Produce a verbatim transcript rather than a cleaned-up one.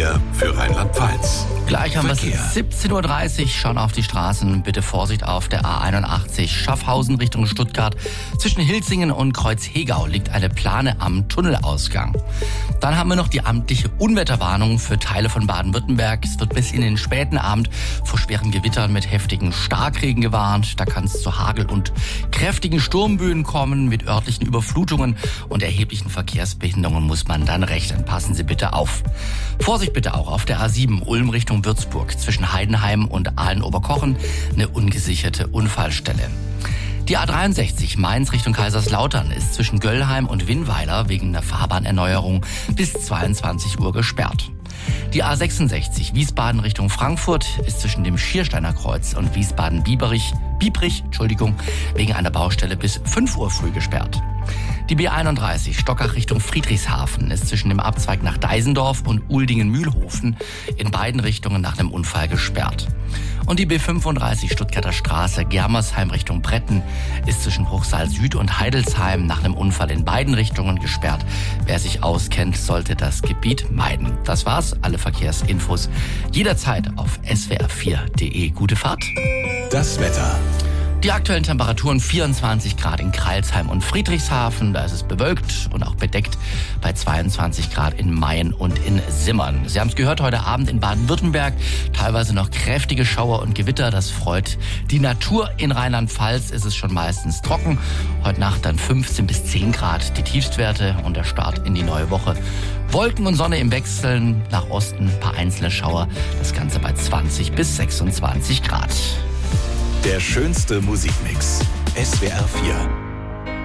vier für Rheinland-Pfalz. Gleich haben wir Verkehr. es siebzehn Uhr dreißig, schauen auf die Straßen. Bitte Vorsicht auf der A einundachtzig Schaffhausen Richtung Stuttgart. Zwischen Hilsingen und Kreuzhegau liegt eine Plane am Tunnelausgang. Dann haben wir noch die amtliche Unwetterwarnung für Teile von Baden-Württemberg. Es wird bis in den späten Abend vor schweren Gewittern mit heftigen Starkregen gewarnt. Da kann es zu Hagel und kräftigen Sturmböen kommen. Mit örtlichen Überflutungen und erheblichen Verkehrsbehinderungen muss man dann rechnen. Passen Sie bitte auf. Vorsicht bitte auch auf der A sieben Ulm Richtung Würzburg. Zwischen Heidenheim und Aalen-Oberkochen eine ungesicherte Unfallstelle. Die A dreiundsechzig Mainz Richtung Kaiserslautern ist zwischen Göllheim und Winnweiler wegen einer Fahrbahnerneuerung bis zweiundzwanzig Uhr gesperrt. Die A sechsundsechzig Wiesbaden Richtung Frankfurt ist zwischen dem Schiersteiner Kreuz und Wiesbaden-Biebrich, Biebrich, Entschuldigung, wegen einer Baustelle bis fünf Uhr früh gesperrt. Die B einunddreißig Stockach Richtung Friedrichshafen ist zwischen dem Abzweig nach Deisendorf und Uldingen-Mühlhofen in beiden Richtungen nach einem Unfall gesperrt. Und die B fünfunddreißig Stuttgarter Straße Germersheim Richtung Bretten ist zwischen Bruchsal Süd und Heidelsheim nach einem Unfall in beiden Richtungen gesperrt. Wer sich auskennt, sollte das Gebiet meiden. Das war's, alle Verkehrsinfos jederzeit auf s w r vier punkt d e. Gute Fahrt. Das Wetter. Die aktuellen Temperaturen vierundzwanzig Grad in Crailsheim und Friedrichshafen. Da ist es bewölkt und auch bedeckt bei zweiundzwanzig Grad in Mayen und in Simmern. Sie haben es gehört, heute Abend in Baden-Württemberg teilweise noch kräftige Schauer und Gewitter. Das freut die Natur. In Rheinland-Pfalz ist es schon meistens trocken. Heute Nacht dann fünfzehn bis zehn Grad die Tiefstwerte und der Start in die neue Woche. Wolken und Sonne im Wechseln, nach Osten ein paar einzelne Schauer. Das Ganze bei zwanzig bis sechsundzwanzig Grad. Der schönste Musikmix. S W R vier.